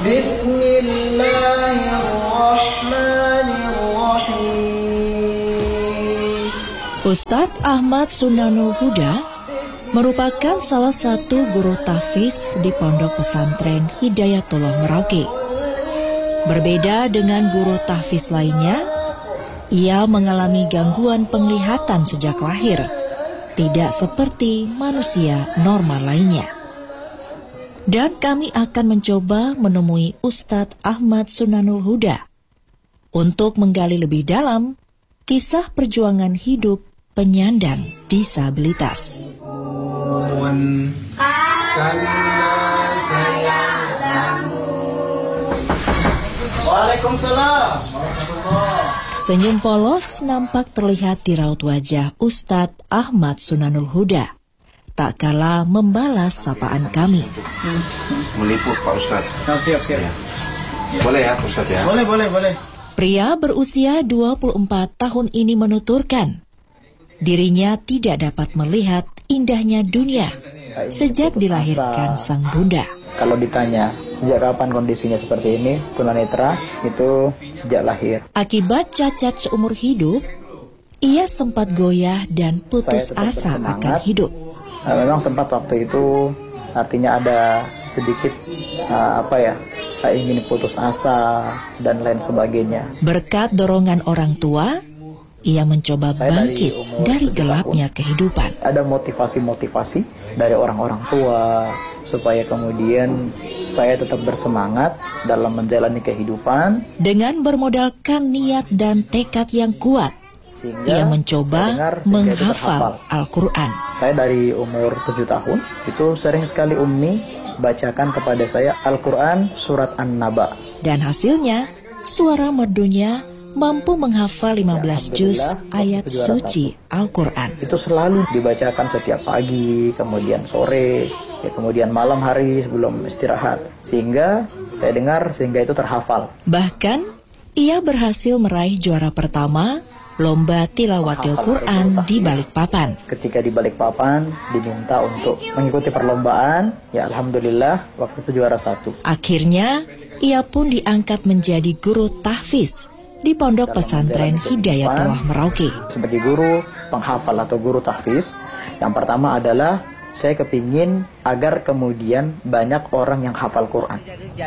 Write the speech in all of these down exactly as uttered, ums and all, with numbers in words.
Bismillahirrahmanirrahim. Ustadz Ahmad Sunanul Huda merupakan salah satu guru tahfiz di Pondok Pesantren Hidayatullah Merauke. Berbeda dengan guru tahfiz lainnya, ia mengalami gangguan penglihatan sejak lahir, tidak seperti manusia normal lainnya. Dan kami akan mencoba menemui Ustadz Ahmad Sunanul Huda untuk menggali lebih dalam kisah perjuangan hidup penyandang disabilitas. Waalaikumsalam. Senyum polos nampak terlihat di raut wajah Ustadz Ahmad Sunanul Huda, tak kalah membalas sapaan kami. Meliput Pak Ustadz. Oh, siap, siap. Ya. Boleh ya Ustadz ya? Boleh, boleh, boleh. Pria berusia dua puluh empat tahun ini menuturkan dirinya tidak dapat melihat indahnya dunia sejak dilahirkan sang bunda. Kalau ditanya sejak kapan kondisinya seperti ini, tunanetra itu sejak lahir. Akibat cacat seumur hidup, ia sempat goyah dan putus asa akan hidup. Nah, memang sempat waktu itu artinya ada sedikit uh, apa ya, ingin putus asa dan lain sebagainya. Berkat dorongan orang tua, ia mencoba bangkit dari, dari gelapnya tahun. kehidupan. Ada motivasi-motivasi dari orang-orang tua supaya kemudian saya tetap bersemangat dalam menjalani kehidupan. Dengan bermodalkan niat dan tekad yang kuat, sehingga ia mencoba dengar, menghafal Al-Quran. Saya dari umur tujuh tahun, itu sering sekali Ummi bacakan kepada saya Al-Quran surat An-Naba. Dan hasilnya, suara merdunya mampu menghafal lima belas ya, juz ayat suci Al-Quran. Itu selalu dibacakan setiap pagi, kemudian sore, ya, kemudian malam hari sebelum istirahat. Sehingga saya dengar, sehingga itu terhafal. Bahkan, ia berhasil meraih juara pertama lomba tilawatil Quran di Balikpapan. Ketika di Balikpapan diminta untuk mengikuti perlombaan, ya alhamdulillah waktu itu juara satu. Akhirnya ia pun diangkat menjadi guru tahfiz di Pondok Pesantren Hidayatullah Merauke. Sebagai guru penghafal atau guru tahfiz, yang pertama adalah saya kepingin agar kemudian banyak orang yang hafal Quran.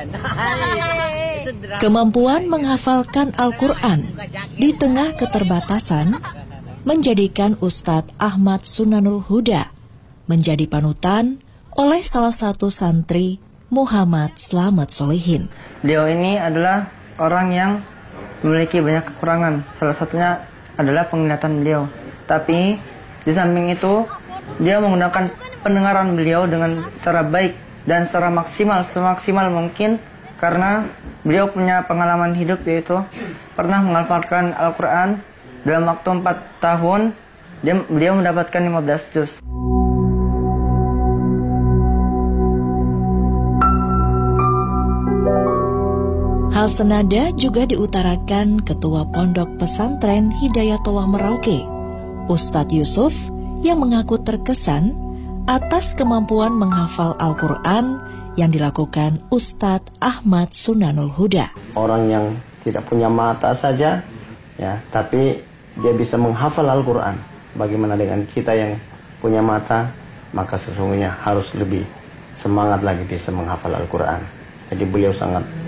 Kemampuan menghafalkan Al-Quran di tengah keterbatasan menjadikan Ustadz Ahmad Sunanul Huda menjadi panutan oleh salah satu santri Muhammad Slamet Solihin. Beliau ini adalah orang yang memiliki banyak kekurangan. Salah satunya adalah penglihatan beliau. Tapi di samping itu dia menggunakan pendengaran beliau dengan secara baik dan secara maksimal, semaksimal mungkin, karena beliau punya pengalaman hidup, yaitu pernah menghafalkan Al-Quran dalam waktu empat tahun, dia, beliau mendapatkan lima belas juz. Hal senada juga diutarakan Ketua Pondok Pesantren Hidayatullah Merauke, Ustadz Yusuf, yang mengaku terkesan atas kemampuan menghafal Al-Quran yang dilakukan Ustadz Ahmad Sunanul Huda. Orang yang tidak punya mata saja, ya, tapi dia bisa menghafal Al-Quran. Bagaimana dengan kita yang punya mata? Maka sesungguhnya harus lebih semangat lagi bisa menghafal Al-Quran. Jadi beliau sangat